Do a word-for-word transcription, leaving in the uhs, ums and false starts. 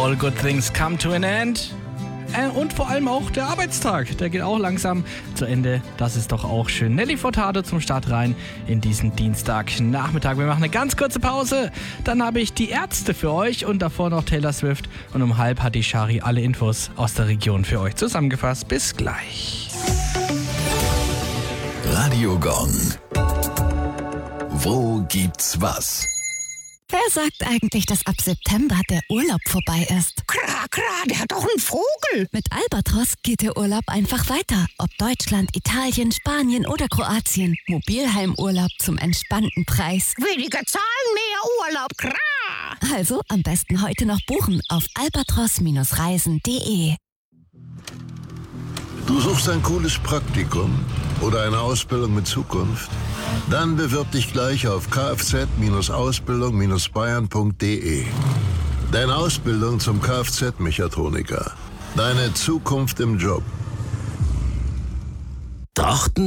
All good things come to an end. Und vor allem auch der Arbeitstag, der geht auch langsam zu Ende. Das ist doch auch schön. Nelly Furtado zum Start rein in diesen Dienstagnachmittag. Wir machen eine ganz kurze Pause. Dann habe ich die Ärzte für euch und davor noch Taylor Swift. Und um halb hat die Shari alle Infos aus der Region für euch zusammengefasst. Bis gleich. Radio Gong. Wo gibt's was? Wer sagt eigentlich, dass ab September der Urlaub vorbei ist? Kra, kra, der hat doch einen Vogel. Mit Albatros geht der Urlaub einfach weiter. Ob Deutschland, Italien, Spanien oder Kroatien. Mobilheimurlaub zum entspannten Preis. Weniger Zahlen, mehr Urlaub, kra. Also am besten heute noch buchen auf albatros Reisen punkt de. Du suchst ein cooles Praktikum oder eine Ausbildung mit Zukunft? Dann bewirb dich gleich auf kfz Ausbildung bayern punkt de. Deine Ausbildung zum Kfz-Mechatroniker. Deine Zukunft im Job. Trachten